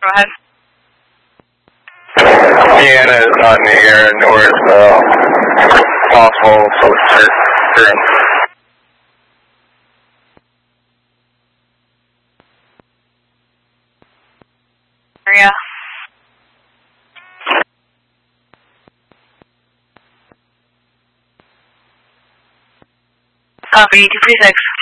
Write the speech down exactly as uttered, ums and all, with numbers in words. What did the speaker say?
Go ahead. Deanna is not near north, uh, possible solicitor. Area. Copy, two three six.